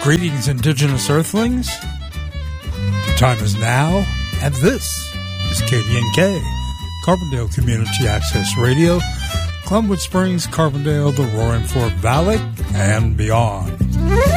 Greetings, Indigenous Earthlings. The time is now, and this is KDNK, Carbondale Community Access Radio, Glenwood Springs, Carbondale, the Roaring Fork Valley, and beyond.